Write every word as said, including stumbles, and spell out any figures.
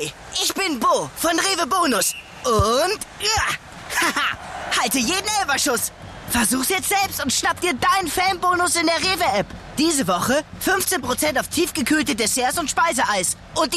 Hi, ich bin Bo von Rewe Bonus. Und ja, haha, halte jeden Elberschuss. Versuch's jetzt selbst und schnapp dir deinen Fanbonus in der Rewe-App. Diese Woche fünfzehn Prozent auf tiefgekühlte Desserts und Speiseeis. Und